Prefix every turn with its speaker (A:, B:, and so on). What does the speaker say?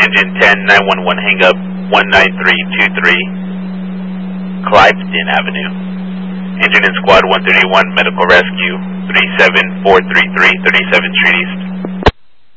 A: engine 10, 911, hang up 19323, Clifton Avenue. Engine and squad 131, medical rescue 37433, 37th Street East.